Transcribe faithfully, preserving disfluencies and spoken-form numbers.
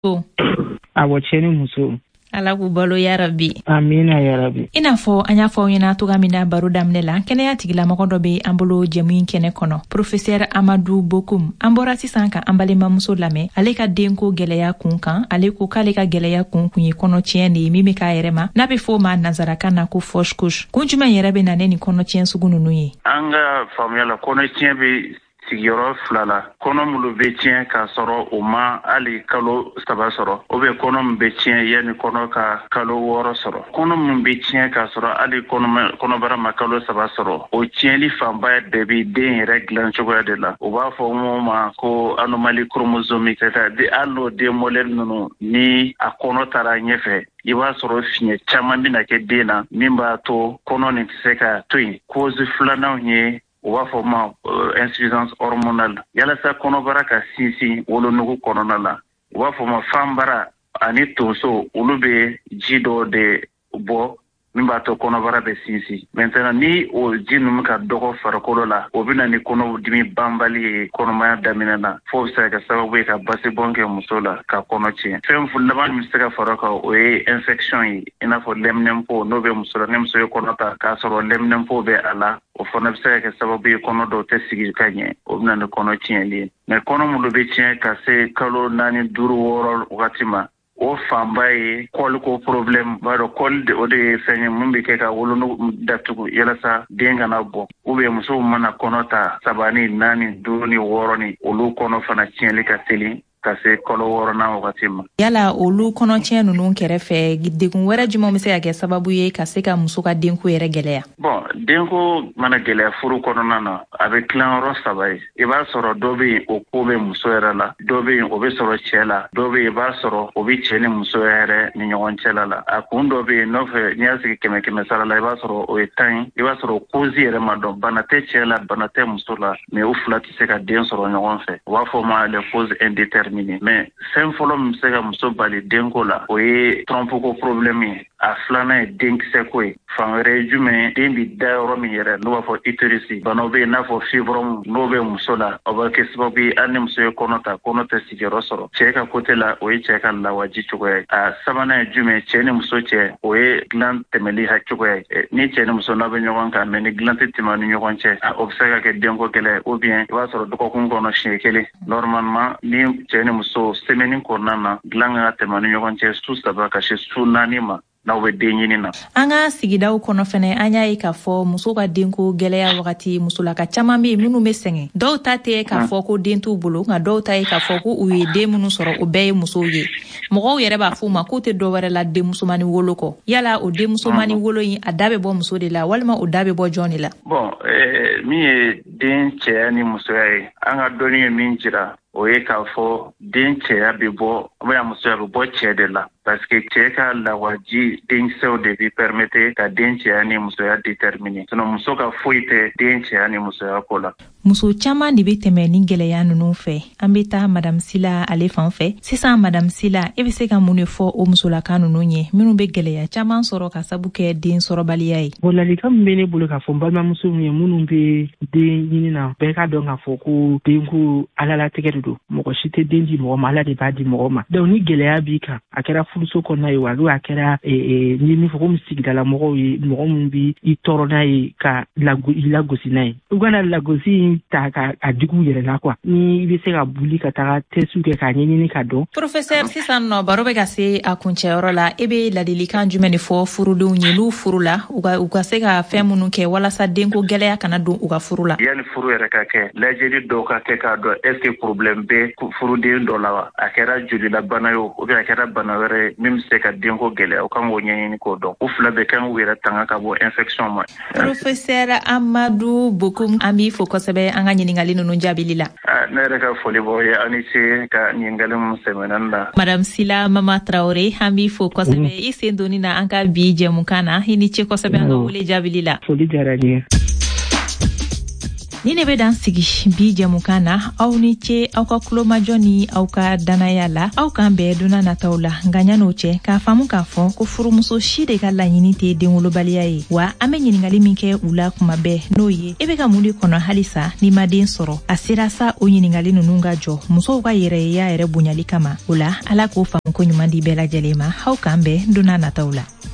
a wace ne muso ala ku balo ya rabbi. Amina ya rabbi. Ina fo anya fo yina to gamina baro damne la kene ya tigila makodo be ambolo jamin kene kono professeur Amadou Bokoum ambora sisanka ambale mamuso lame ale ka denko geleya kunkan ale ko kale ka geleya kunkun yi kono tieni mimi ka yerema na be fo ma nazaraka na ku fosh kush kunjuma yerebe na neni kono tien sugununu yi anga famela kono tien be sigiyɔrɔ fila la kɔnɔ minnu bɛ tiɲɛ k'a sɔrɔ o ma hali kalo saba sɔrɔ o bɛ kɔnɔ min bɛ tiɲɛ yanni kɔnɔ ka kalo wɔɔrɔ sɔrɔ kɔnɔ min bɛ tiɲɛ k'a sɔrɔ hali kɔnɔbara ma kalo saba sɔrɔ o tiɲɛli fanba bɛɛ bɛ den yɛrɛ dilan cogoya de la o b'a fɔ mun ma ko anomalie chromosomique c'est-à-dire hali n'o den modèle ninnu ni a kɔnɔ taara ɲɛfɛ i b'a sɔrɔ fiɲɛ caman bɛna kɛ den na min b'a to kɔnɔ nin tɛ se ka to yen cause filanan ye o b'a fɔ ma insuffisance hormonale yalasa kɔnɔbara ka sinsin wolonugu kɔnɔna la o b'a fɔ ma fanbara ani tonso olu bɛ ji dɔ de bɔ min b'a to kɔnɔbara bɛ sinsin maintenant ni o ji ninnu ka dɔgɔ farikolo la o bɛ na ni kɔnɔdimi banbali ye kɔnɔmaya daminɛ na fo bɛ se ka kɛ sababu ye ka basibɔn kɛ muso la ka kɔnɔ tiɲɛ fɛn laban min bɛ se ka fara kan o ye infection ye i n'a fɔ lɛminɛnpo n'o bɛ muso la ni muso ye kɔnɔ ta k'a sɔrɔ lɛminɛnpo bɛ a la o fana bɛ se ka kɛ sababu ye kɔnɔ dɔw tɛ sigi ka ɲɛ o bɛ na ni kɔnɔ tiɲɛli ye mɛ kɔnɔ minnu bɛ tiɲɛ ka se kalo naani duuru wɔɔrɔ wagati ma o fanba ye kɔliko problème b'a dɔn kɔli de o de ye fɛn ye mun bɛ kɛ ka wolonugu datugu yalasa den kana bɔ ou bien musow mana kɔnɔ ta saba ni naani duuru ni wɔɔrɔ ni olu kɔnɔ fana tiɲɛli ka teli ka se kalo wɔɔrɔnan wagati ma. Yala olu kɔnɔ tiɲɛ ninnu kɛrɛfɛ degun wɛrɛ jumɛn bɛ se ka kɛ sababu ye ka se ka muso ka denko yɛrɛ gɛlɛya? Bon denko mana gɛlɛya furu kɔnɔna na a bɛ tilan yɔrɔ saba ye i b'a sɔrɔ dɔ bɛ yen o ko bɛ muso yɛrɛ la dɔ bɛ yen o bɛ sɔrɔ cɛ la dɔ bɛ yen i b'a sɔrɔ o bɛ cɛ ni muso yɛrɛ ni ɲɔgɔn cɛla la a kun dɔ bɛ yen nɔfɛ n'i y'a sigi kɛmɛ kɛmɛ sara la i b'a sɔrɔ o ye tan ye i b'a sɔrɔ cause yɛrɛ ma dɔn bana tɛ cɛ la bana tɛ muso la mais u fila tɛ se ka den sɔrɔ ɲɔgɔn fɛ u b'a fɔ ma les causes indéterminées mais fɛn fɔlɔ min bɛ se ka muso bali denko la o ye trompeko problème ye a filanan ye denkisɛ ko ye fan wɛrɛ ye jumɛn den bi da yɔrɔ min yɛrɛ n'o b'a fɔ utérus banaw bɛ yen n'a fɔ fibrome n'o bɛ muso la o bɛ kɛ sababu ye hali ni muso ye kɔnɔ ta kɔnɔ tɛ sigiyɔrɔ sɔrɔ cɛ ka côté la o ye cɛ ka lawaji cogoya ye a sabanan ye jumɛn cɛ ni muso cɛ o ye dilan tɛmɛli ha cogoya ye ni cɛ ni muso n'a bɛ ɲɔgɔn kan mɛ ni dilan tɛ tɛmɛ ni ɲɔgɔn cɛ o bɛ se ka kɛ denko gɛlɛya ou bien i b'a sɔrɔ dɔgɔkun kɔnɔ siɲɛ kelen normalement ni cɛ ni muso semaine kɔnɔna na dilan ka tɛmɛ ni ɲɔgɔn cɛ su saba ka se su naani ma n'aw bɛ den ɲini na. An ka sigidaw kɔnɔ fɛnɛ an y'a ye k'a fɔ muso ka denko gɛlɛya wagati musolaka caman bɛ yen minnu bɛ sɛgɛn dɔw ta tɛ k'a fɔ ko den t'u bolo nka dɔw ta ye k'a fɔ ko u ye den minnu sɔrɔ o bɛɛ ye musow ye mɔgɔw yɛrɛ b'a fɔ u ma k'u tɛ dɔwɛrɛ la denmusomani wolo kɔ yala o denmusomani wolo in a da bɛ bɔ muso de la walima o da bɛ bɔ jɔn de la. Bon eh, min ye den cɛya ni musoya ye an ka dɔnni ye min jira o ye k'a fɔ den cɛya bɛ bɔ oubien musoya bɛ bɔ cɛ de la parce que cɛ ka lawaji denkisɛw de bi permettre ka den cɛya ni musoya déterminer sinon muso ka foyi tɛ den cɛya ni musoya ko la. Muso caman de bɛ tɛmɛ ni gɛlɛya ninnu fɛ an bɛ taa madame Sila ale fan fɛ sisan madame Sila e bɛ se ka mun de fɔ o musolaka ninnu ye minnu bɛ gɛlɛya caman sɔrɔ ka sabu kɛ den sɔrɔbaliya ye. Bon ladilikan min bɛ ne bolo k'a fɔ n balimamuso ye minnu bɛ den ɲini na bɛɛ ka dɔn k'a fɔ ko denko ala latigɛ de don mɔgɔ si tɛ den di mɔgɔ ma ala de b'a di mɔgɔ ma donc ni gɛlɛya b'i kan a kɛra furuso kɔnɔna ye wa a kɛra n ye min fɔ komi sigidala mɔgɔw ye mɔgɔ minnu bɛ i tɔɔrɔ n'a ye ka i lagosi n'a ye u kana lagosi ta ka a diguw yɛrɛ la quoi ni i bɛ se ka boli ka taga tɛsiw kɛ k'a ɲɛɲini ka dɔn. Professeur sisan nɔ baro bɛ ka se a kuncɛyɔrɔ la e bɛ ladilikan jumɛn de fɔ furudenw ye n'u furu la u ka u ka se ka fɛn minnu kɛ walasa denko gɛlɛya kana don u ka furu la. Yanni furu yɛrɛ ka kɛ lajɛli dɔw ka kɛ k'a dɔn est ce que problème bɛ furuden dɔ la wa a kɛra jolila bana ye o bien a kɛra bana wɛrɛ min bɛ se ka denko gɛlɛya o kan k'o ɲɛɲini k'o dɔn u fila bɛɛ kan k'u yɛrɛ tanga ka bɔ infection ma. Professeur Amadou Bokoum an b'i fo kosɛbɛ an ka ɲininkali ninnu jaabili la. Ne yɛrɛ ka foli b'aw ye ani ce ka ɲininkali minnu sɛmɛnani la. Madame Sila Mama Traoré an b'i fo kosɛbɛ i sen donni na an ka bi jɛmukan na i ni ce kosɛbɛ an ka wele jaabili la. Foli diyara n ye. ni ne be dan sigi bi jamukan na aw ni ce aw ka kulomajɔ ni aw ka danaya la aw kan bɛɛ donna nataw la nka ɲan'o cɛ k'a faamu k'a fɔ ko furumuso si de ka laɲini tɛ denwolobaliya ye wa an be ɲiningali min kɛ u la kuma bɛɛ n'o ye e be ka mun de kɔnɔ halisa ni ma den sɔrɔ a sera sa o ɲiningali nunu ka jɔ musow ka yɛrɛyeya yɛrɛ bonyali kama o la ala k'o faamu ko ɲuman di bɛɛ lajɛlen ma aw kan bɛɛ donna nataw la.